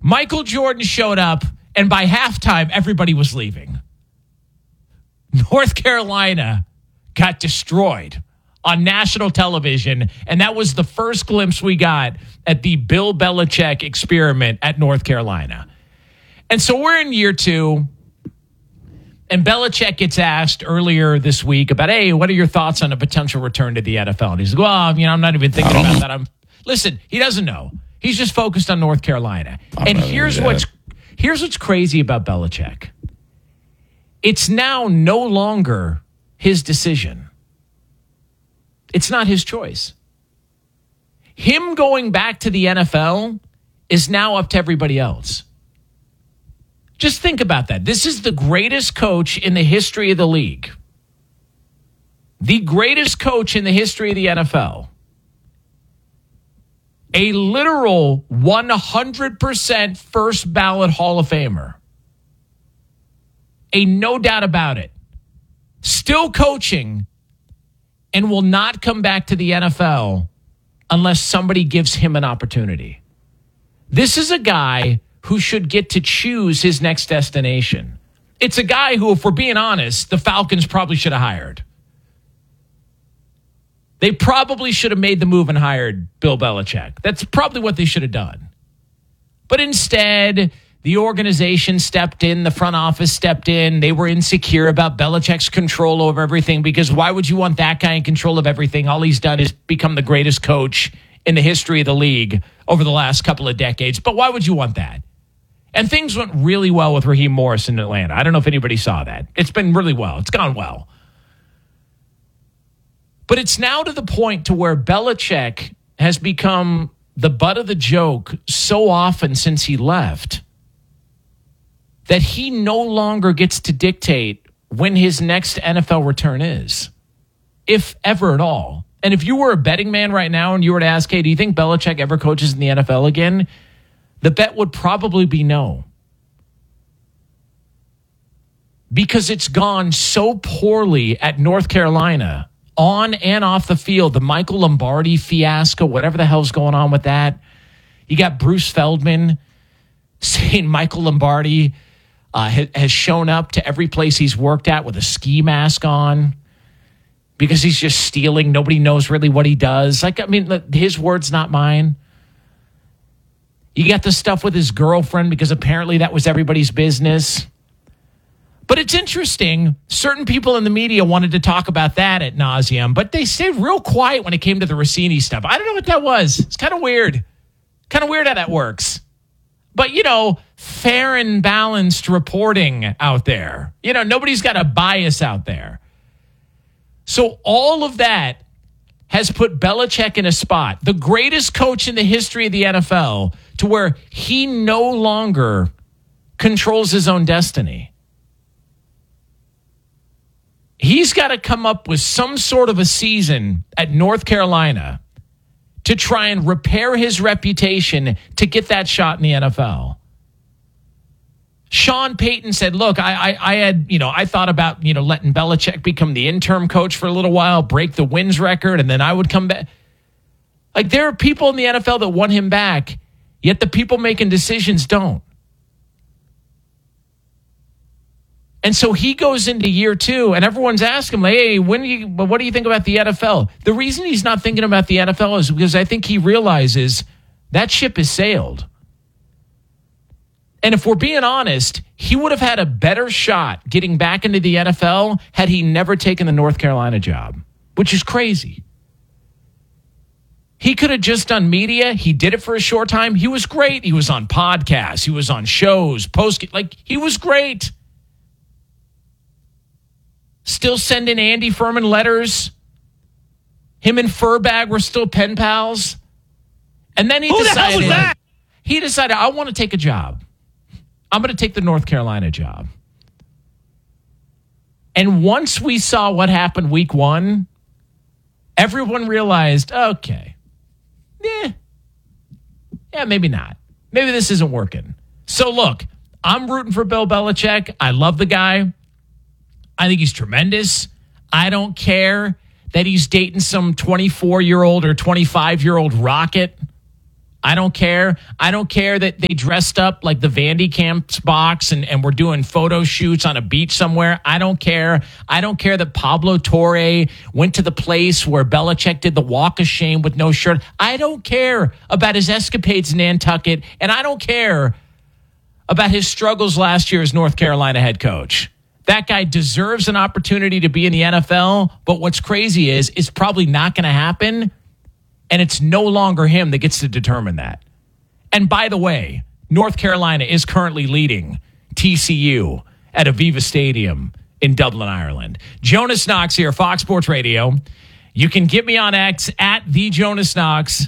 Michael Jordan showed up, and by halftime, everybody was leaving. North Carolina got destroyed on national television, and that was the first glimpse we got at the Bill Belichick experiment at North Carolina. And so we're in year 2, and Belichick gets asked earlier this week about, hey, what are your thoughts on a potential return to the NFL? And he's like, well, I'm not even thinking about that. Listen, he doesn't know. He's just focused on North Carolina. And here's what's crazy about Belichick. It's now no longer his decision. It's not his choice. Him going back to the NFL is now up to everybody else. Just think about that. This is the greatest coach in the history of the league. The greatest coach in the history of the NFL. A literal 100% first ballot Hall of Famer. A no doubt about it. Still coaching and will not come back to the NFL unless somebody gives him an opportunity. This is a guy who should get to choose his next destination. It's a guy who, if we're being honest, the Falcons probably should have hired. They probably should have made the move and hired Bill Belichick. That's probably what they should have done. But instead, the organization stepped in, the front office stepped in. They were insecure about Belichick's control over everything, because why would you want that guy in control of everything? All he's done is become the greatest coach in the history of the league over the last couple of decades. But why would you want that? And things went really well with Raheem Morris in Atlanta. I don't know if anybody saw that. It's been really well. It's gone well. But it's now to the point to where Belichick has become the butt of the joke so often since he left that he no longer gets to dictate when his next NFL return is, if ever at all. And if you were a betting man right now and you were to ask, hey, do you think Belichick ever coaches in the NFL again? The bet would probably be no. Because it's gone so poorly at North Carolina, on and off the field. The Michael Lombardi fiasco, whatever the hell's going on with that. You got Bruce Feldman saying Michael Lombardi has shown up to every place he's worked at with a ski mask on because he's just stealing. Nobody knows really what he does. His words, not mine. You got the stuff with his girlfriend because apparently that was everybody's business. But it's interesting. Certain people in the media wanted to talk about that ad nauseum, but they stayed real quiet when it came to the Rossini stuff. I don't know what that was. It's kind of weird. Kind of weird how that works. But, fair and balanced reporting out there. Nobody's got a bias out there. So all of that has put Belichick in a spot, the greatest coach in the history of the NFL, to where he no longer controls his own destiny. He's got to come up with some sort of a season at North Carolina to try and repair his reputation to get that shot in the NFL. Sean Payton said, look, I thought about, letting Belichick become the interim coach for a little while, break the wins record, and then I would come back. Like, there are people in the NFL that want him back, yet the people making decisions don't. And so he goes into year 2, and everyone's asking him, hey, what do you think about the NFL? The reason he's not thinking about the NFL is because I think he realizes that ship has sailed. And if we're being honest, he would have had a better shot getting back into the NFL had he never taken the North Carolina job, which is crazy. He could have just done media. He did it for a short time. He was great. He was on podcasts. He was on shows, he was great. Still sending Andy Furman letters. Him and Furbag were still pen pals. And then he decided, I want to take a job. I'm going to take the North Carolina job. And once we saw what happened week 1, everyone realized, okay, yeah, maybe not. Maybe this isn't working. So look, I'm rooting for Bill Belichick. I love the guy. I think he's tremendous. I don't care that he's dating some 24-year-old or 25-year-old rocket. I don't care. I don't care that they dressed up like the Vandy Camp's box and we're doing photo shoots on a beach somewhere. I don't care. I don't care that Pablo Torre went to the place where Belichick did the walk of shame with no shirt. I don't care about his escapades in Nantucket, and I don't care about his struggles last year as North Carolina head coach. That guy deserves an opportunity to be in the NFL, but what's crazy is it's probably not going to happen. And it's no longer him that gets to determine that. And by the way, North Carolina is currently leading TCU at Aviva Stadium in Dublin, Ireland. Jonas Knox here, Fox Sports Radio. You can get me on X at The Jonas Knox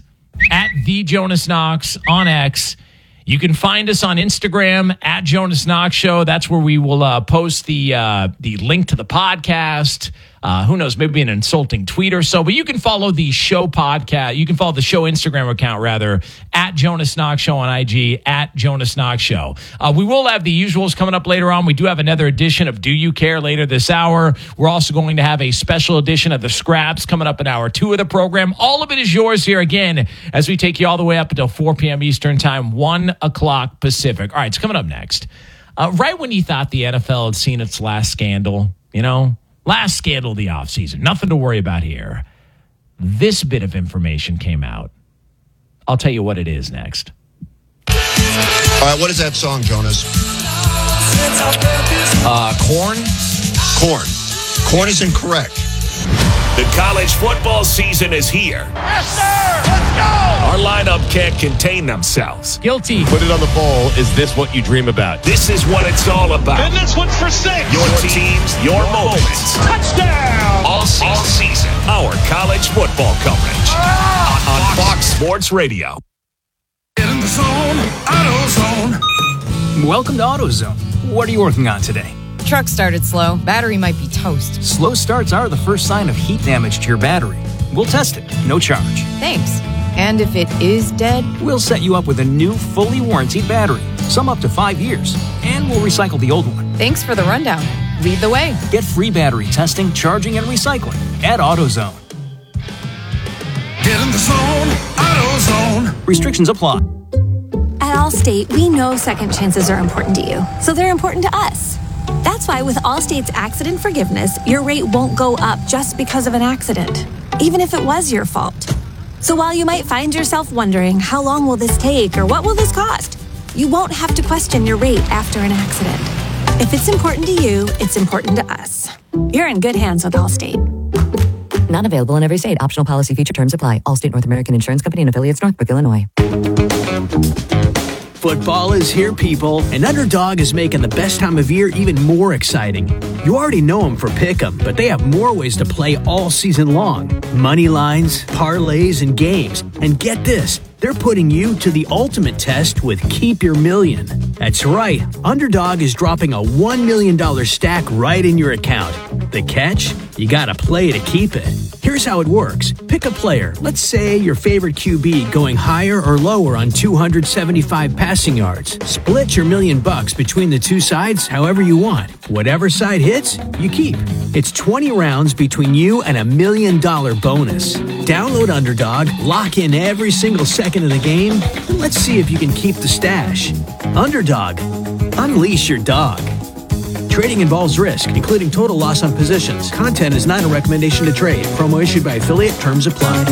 on X. You can find us on Instagram at Jonas Knox Show. That's where we will post the link to the podcast. Who knows, maybe an insulting tweet or so. But you can follow the show podcast. You can follow the show Instagram account, rather, at Jonas Knox Show on IG, at Jonas Knox Show. We will have the usuals coming up later on. We do have another edition of Do You Care later this hour. We're also going to have a special edition of the Scraps coming up in hour 2 of the program. All of it is yours here again as we take you all the way up until 4 p.m. Eastern Time, 1 o'clock Pacific. All right, it's coming up next. Right when you thought the NFL had seen its last scandal, last scandal of the offseason. Nothing to worry about here. This bit of information came out. I'll tell you what it is next. All right, what is that song, Jonas? Corn. Corn is incorrect. The college football season is here. Yes, sir! Let's go! Our lineup can't contain themselves. Guilty. Put it on the bowl. Is this what you dream about? This is what it's all about. And this one's for 6. Your teams, your moments. Touchdown! All season. Our college football coverage. On Fox Sports Radio. Get in the zone, AutoZone. Welcome to AutoZone. What are you working on today? Truck started slow. Battery might be toast. Slow starts are the first sign of heat damage to your battery. We'll test it, no charge. Thanks. And if it is dead? We'll set you up with a new, fully warranted battery, some up to 5 years, and we'll recycle the old one. Thanks for the rundown. Lead the way. Get free battery testing, charging, and recycling at AutoZone. Get in the zone, AutoZone. Restrictions apply. At Allstate, we know second chances are important to you, so they're important to us. That's why with Allstate's accident forgiveness, your rate won't go up just because of an accident, even if it was your fault. So while you might find yourself wondering, how long will this take or what will this cost? You won't have to question your rate after an accident. If it's important to you, it's important to us. You're in good hands with Allstate. Not available in every state. Optional policy feature terms apply. Allstate North American Insurance Company and affiliates, Northbrook, Illinois. Football is here, people, and Underdog is making the best time of year even more exciting. You already know them for Pick'em, but they have more ways to play all season long. Money lines, parlays, and games. And get this, they're putting you to the ultimate test with Keep Your Million. That's right, Underdog is dropping a $1 million stack right in your account. The catch? You gotta play to keep it. Here's how it works. Pick a player, let's say your favorite QB, going higher or lower on 275 passing yards. Split your $1 million between the two sides however you want. Whatever side hits, you keep. It's 20 rounds between you and $1 million bonus. Download Underdog, lock in every single second of the game, and let's see if you can keep the stash. Underdog. Unleash your dog. Trading involves risk, including total loss on positions. Content is not a recommendation to trade. Promo issued by affiliate. Terms apply.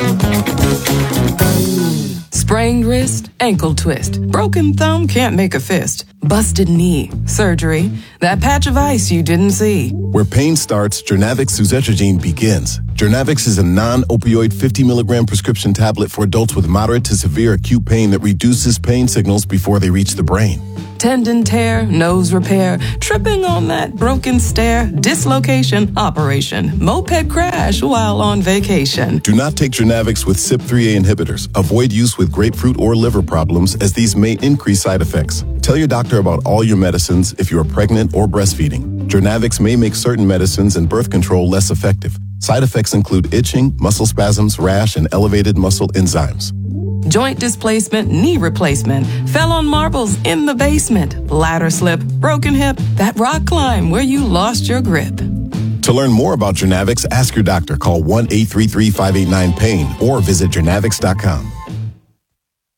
Sprained wrist, ankle twist. Broken thumb, can't make a fist. Busted knee, surgery. That patch of ice you didn't see. Where pain starts, Jernavix suzetrigine begins. Jernavix is a non-opioid 50 milligram prescription tablet for adults with moderate to severe acute pain that reduces pain signals before they reach the brain. Tendon tear, nose repair, tripping on that broken stair, dislocation, operation, moped crash while on vacation. Do not take Jernavix with CYP3A inhibitors. Avoid use with grapefruit or liver problems, as these may increase side effects. Tell your doctor about all your medicines if you are pregnant or breastfeeding. Jernavix may make certain medicines and birth control less effective. Side effects include itching, muscle spasms, rash, and elevated muscle enzymes. Joint displacement, knee replacement, fell on marbles in the basement, ladder slip, broken hip, that rock climb where you lost your grip. To learn more about Jernavix, ask your doctor. Call 1-833-589-PAIN or visit Jernavix.com.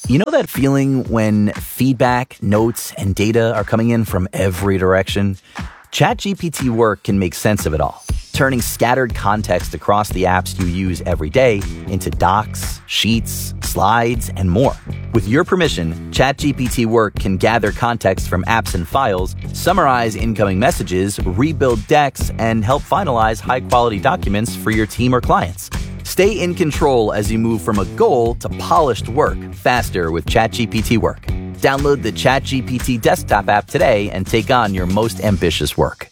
You know that feeling when feedback, notes, and data are coming in from every direction? ChatGPT Work can make sense of it all, turning scattered context across the apps you use every day into docs, sheets, slides, and more. With your permission, ChatGPT Work can gather context from apps and files, summarize incoming messages, rebuild decks, and help finalize high-quality documents for your team or clients. Stay in control as you move from a goal to polished work faster with ChatGPT Work. Download the ChatGPT desktop app today and take on your most ambitious work.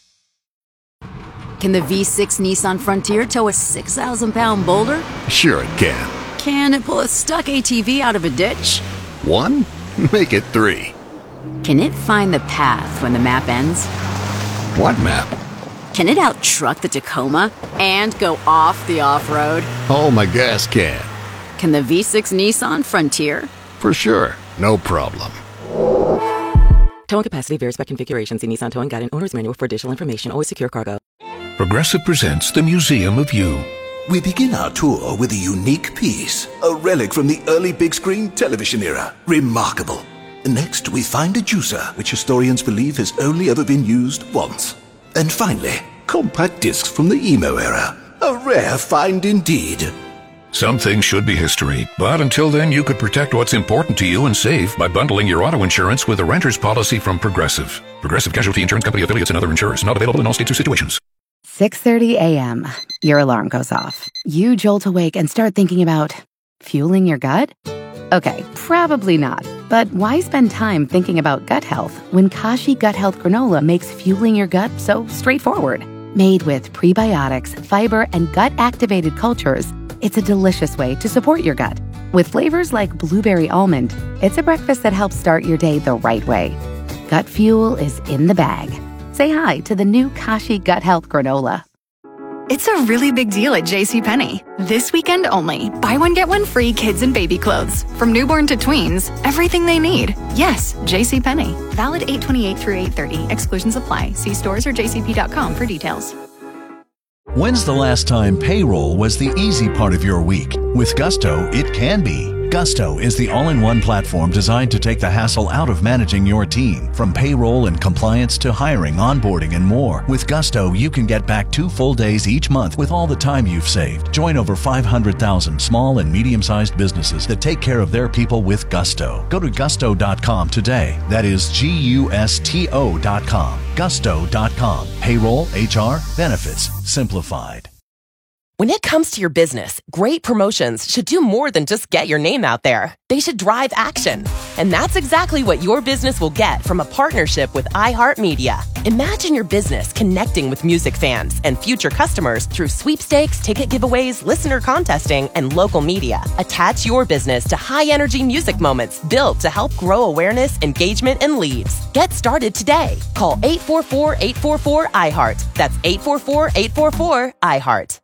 Can the V6 Nissan Frontier tow a 6,000-pound boulder? Sure it can. Can it pull a stuck ATV out of a ditch? 1? Make it 3. Can it find the path when the map ends? What map? Can it out-truck the Tacoma and go off the off-road? Oh, my gas can. Can the V6 Nissan Frontier? For sure. No problem. Towing capacity varies by configuration. See Nissan Towing Guide and Owner's Manual for additional information. Always secure cargo. Progressive presents the Museum of You. We begin our tour with a unique piece, a relic from the early big screen television era. Remarkable. Next, we find a juicer, which historians believe has only ever been used once. And finally, compact discs from the emo era. A rare find indeed. Some things should be history, but until then you could protect what's important to you and save by bundling your auto insurance with a renter's policy from Progressive. Progressive Casualty Insurance Company affiliates and other insurers. Not available in all states or situations. 6:30 a.m. Your alarm goes off. You jolt awake and start thinking about fueling your gut? Okay, probably not. But why spend time thinking about gut health when Kashi Gut Health Granola makes fueling your gut so straightforward? Made with prebiotics, fiber, and gut-activated cultures, it's a delicious way to support your gut. With flavors like blueberry almond, it's a breakfast that helps start your day the right way. Gut fuel is in the bag. Say hi to the new Kashi Gut Health Granola. It's a really big deal at JCPenney. This weekend only, buy one, get one free kids and baby clothes. From newborn to tweens, everything they need. Yes, JCPenney. Valid 8/28 through 8/30. Exclusions apply. See stores or jcp.com for details. When's the last time payroll was the easy part of your week? With Gusto, it can be. Gusto is the all-in-one platform designed to take the hassle out of managing your team. From payroll and compliance to hiring, onboarding, and more. With Gusto, you can get back 2 full days each month with all the time you've saved. Join over 500,000 small and medium-sized businesses that take care of their people with Gusto. Go to gusto.com today. That is Gusto.com. Gusto.com. Payroll, HR, benefits, simplified. When it comes to your business, great promotions should do more than just get your name out there. They should drive action. And that's exactly what your business will get from a partnership with iHeartMedia. Imagine your business connecting with music fans and future customers through sweepstakes, ticket giveaways, listener contesting, and local media. Attach your business to high-energy music moments built to help grow awareness, engagement, and leads. Get started today. Call 844-844-iHeart. That's 844-844-iHeart.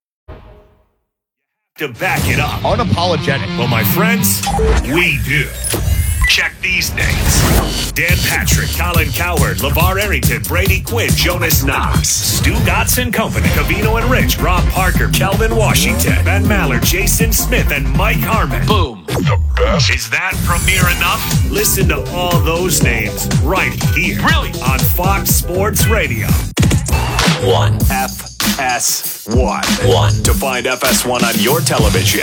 To back it up. Unapologetic. Well, my friends, we do. Check these names. Dan Patrick, Colin Cowherd, LeVar Arrington, Brady Quinn, Jonas Knox, Stu Gotts Company, Cavino and Rich, Rob Parker, Kelvin Washington, Ben Maller, Jason Smith, and Mike Harmon. Boom. The best. Is that premiere enough? Listen to all those names right here. Really? On Fox Sports Radio. 1. FS1. To find FS1 on your television,